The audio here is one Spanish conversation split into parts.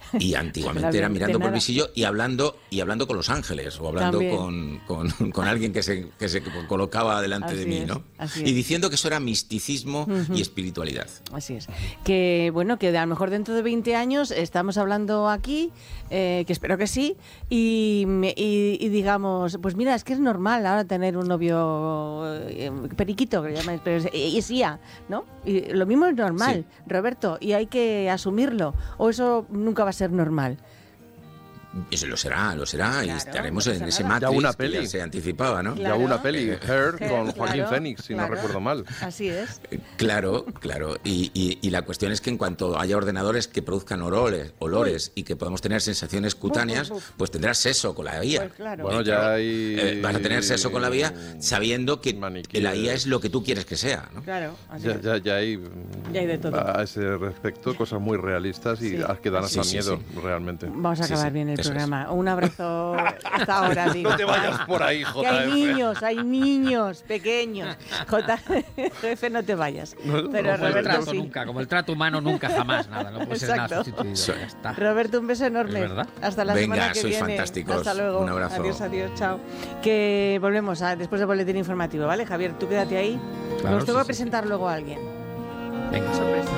Y antiguamente era mirando por el visillo y hablando con los ángeles, o hablando con alguien que se colocaba delante de mí, ¿no? Y diciendo que eso era misticismo y espiritualidad. Así es. Que bueno, que a lo mejor dentro de 20 años estamos hablando aquí, que espero que sí, y digamos, pues mira, es que es normal ahora tener un novio periquito, que llaman, pero es IA, ¿no? Y lo mismo es normal, sí. Roberto, y hay que asumirlo, o eso nunca va a ser normal. Eso lo será, claro, y estaremos en ese Matrix ya una peli. Que ya se anticipaba, ¿no? Claro. Ya una peli, Her con Joaquín Phoenix, si no recuerdo mal. Así es. Claro. Y la cuestión es que en cuanto haya ordenadores que produzcan olores y que podamos tener sensaciones cutáneas, pues tendrás sexo con la IA. Pues claro. Bueno, ya hay... vas a tener sexo con la IA sabiendo que la IA es lo que tú quieres que sea, ¿no? Claro. Ya hay de todo. A ese respecto cosas muy realistas y que dan hasta miedo, realmente. Vamos a acabar bien el programa. Un abrazo hasta ahora. No te vayas por ahí, JF. Que hay niños pequeños. JF, no te vayas. Pero como Roberto, el trato sí. nunca, como el trato humano nunca jamás, nada, no puede ser nada sustituido. Ya está. Roberto, un beso enorme. ¿Es verdad? Hasta la semana que viene. Fantásticos. Hasta luego. Un abrazo. Adiós, chao. Que volvemos después del boletín informativo, ¿vale? Javier, tú quédate ahí. Claro, Nos tengo que presentar luego a alguien. Venga, sorpresa.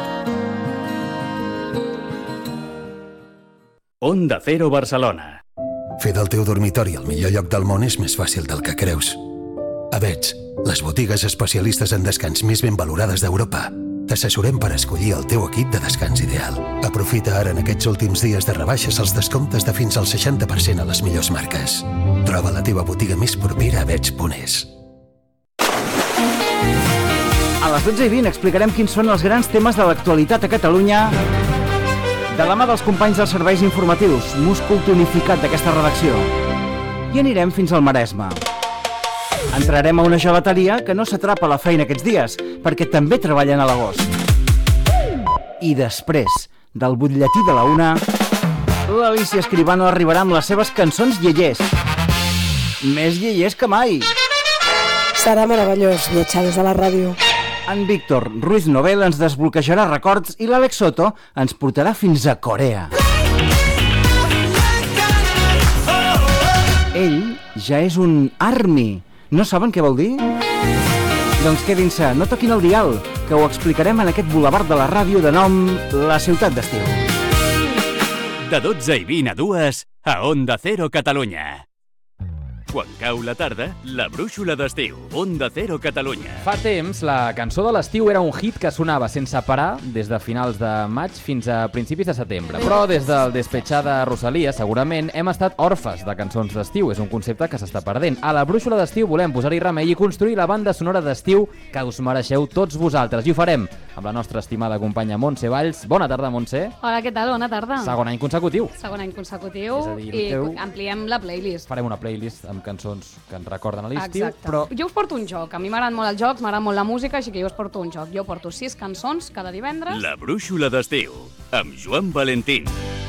Onda Cero Barcelona. Fer del teu dormitori el millor lloc del món és més fàcil del que creus. Avets, les botigues especialistes en descans més ben valorades d'Europa. T'assessorem per escollir el teu equip de descans ideal. Aprofita ara en aquests últims dies de rebaixes els descomptes de fins al 60% a les millors marques. Troba la teva botiga més propera a avets.es. A les 12:20 explicarem quins són els grans temes de l'actualitat a Catalunya de la mà dels companys dels serveis informatius, múscul tonificat d'aquesta redacció. I anirem fins al Maresme. Entrarem a una gelateria que no s'atrapa a la feina aquests dies, perquè també treballen a l'agost. I després del butlletí de la 1, l'Alicia Escribano arribarà amb les seves cançons iaiers. Més iaiers que mai. Serà meravellós viatjar des de la ràdio. En Víctor Ruiz Novel ens desbloquejarà records i l'Àlex Soto ens portarà fins a Corea. Ell ja és un ARMY. No saben què vol dir? Doncs quedin-se, no toquin el dial, que ho explicarem en aquest bulevard de la ràdio de nom La Ciutat d'Estiu. De 12:20 a 2 a Onda Cero Catalunya. Quan cau la tarda, la brúixola d'estiu. Onda Cero Catalunya. Fa temps, la cançó de l'estiu era un hit que sonava sense parar des de finals de maig fins a principis de setembre. Però des del Despechar de Rosalia, segurament, hem estat orfes de cançons d'estiu. És un concepte que s'està perdent. A la brúixola d'estiu volem posar-hi remei i construir la banda sonora d'estiu que us mereixeu tots vosaltres. I ho farem amb la nostra estimada companya Montse Valls. Bona tarda, Montse. Hola, què tal? Bona tarda. Segon any consecutiu. Segon any consecutiu. És a dir, i ampliem la playlist. Farem una playlist amb cançons que ens recorden a l'estiu. Exacte. Però jo us porto un joc. A mi m'agraden molt els jocs, m'agrada molt la música, així que jo us porto un joc. Jo porto 6 cançons cada divendres. La brúixola d'estiu, amb Joan Valentín.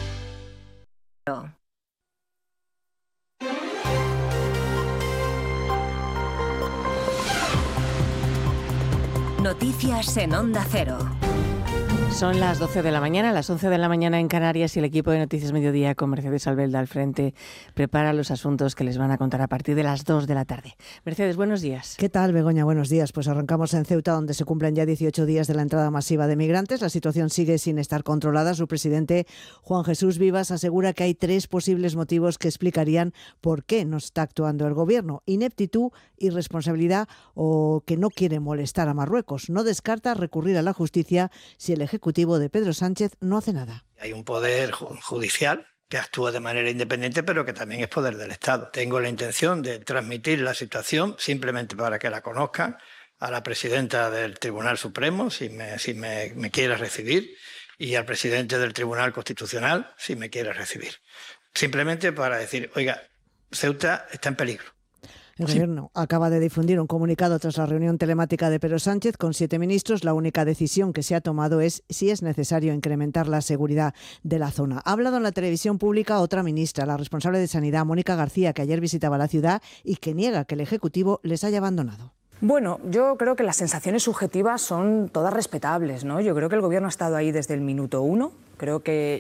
Noticias en Onda Cero. Son las 12 de la mañana, las 11 de la mañana en Canarias, y el equipo de Noticias Mediodía con Mercedes Albelda al frente prepara los asuntos que les van a contar a partir de las 2 de la tarde. Mercedes, buenos días. ¿Qué tal, Begoña? Buenos días. Pues arrancamos en Ceuta, donde se cumplen ya 18 días de la entrada masiva de migrantes. La situación sigue sin estar controlada. Su presidente, Juan Jesús Vivas, asegura que hay 3 posibles motivos que explicarían por qué no está actuando el gobierno: ineptitud, irresponsabilidad o que no quiere molestar a Marruecos. No descarta recurrir a la justicia si el Ejecutivo de Pedro Sánchez no hace nada. Hay un poder judicial que actúa de manera independiente, pero que también es poder del Estado. Tengo la intención de transmitir la situación, simplemente para que la conozcan, a la presidenta del Tribunal Supremo, si me quiere recibir, y al presidente del Tribunal Constitucional, si me quiere recibir. Simplemente para decir, oiga, Ceuta está en peligro. El Gobierno acaba de difundir un comunicado tras la reunión telemática de Pedro Sánchez con 7 ministros. La única decisión que se ha tomado es si es necesario incrementar la seguridad de la zona. Ha hablado en la televisión pública otra ministra, la responsable de Sanidad, Mónica García, que ayer visitaba la ciudad y que niega que el Ejecutivo les haya abandonado. Bueno, yo creo que las sensaciones subjetivas son todas respetables, ¿no? Yo creo que el Gobierno ha estado ahí desde el minuto 1. Creo que